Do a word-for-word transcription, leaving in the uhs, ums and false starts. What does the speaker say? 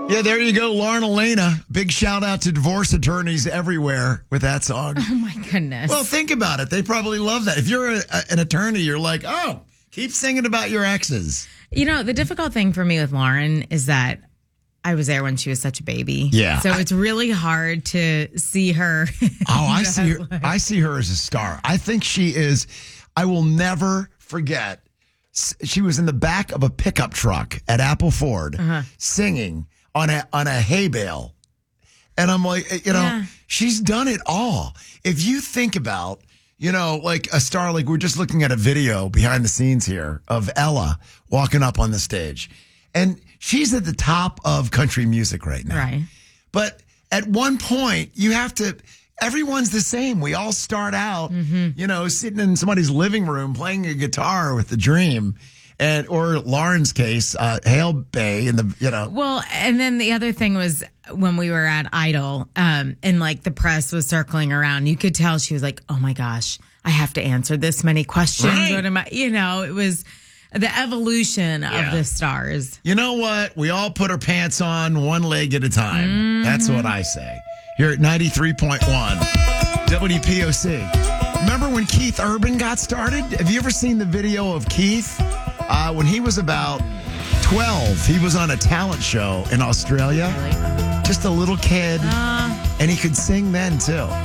Yeah, there you go, Lauren Elena. Big shout out to divorce attorneys everywhere with that song. Oh, my goodness. Well, think about it. They probably love that. If you're a, a, an attorney, you're like, oh, keep singing about your exes. You know, the difficult thing for me with Lauren is that I was there when she was such a baby. Yeah. So it's really hard to see her. Oh, I see her. I see her as a star. I think she is. I will never forget. She was in the back of a pickup truck at Apple Ford uh-huh. singing on a on a hay bale. And I'm like, you know, yeah. she's done it all. If you think about, you know, like a star, like we're just looking at a video behind the scenes here of Ella walking up on the stage. And she's at the top of country music right now. Right. But at one point, you have to, everyone's the same. We all start out, mm-hmm. you know, sitting in somebody's living room playing a guitar with the dream. And, or Lauren's case, uh, Hale Bay in the, you know. Well, and then the other thing was when we were at Idol, um, and like the press was circling around, you could tell she was like, oh my gosh, I have to answer this many questions. Right. What am I, you know, it was the evolution yeah. of the stars. You know what? We all put our pants on one leg at a time. Mm-hmm. That's what I say. Here at ninety-three point one W P O C. Remember when Keith Urban got started? Have you ever seen the video of Keith? Uh, when he was about twelve, he was on a talent show in Australia. Really? Just a little kid. Uh, and he could sing then, too.